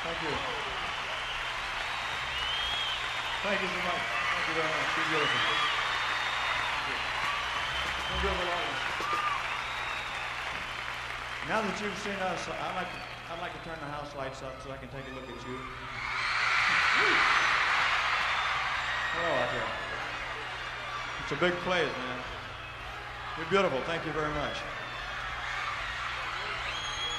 Thank you. Thank you so much. Thank you very much. You're beautiful. You're beautiful audience. Now that you've seen us, I'd like to turn the house lights up so I can take a look at you. Hello out there. It's a big place, man. You're beautiful. Thank you very much.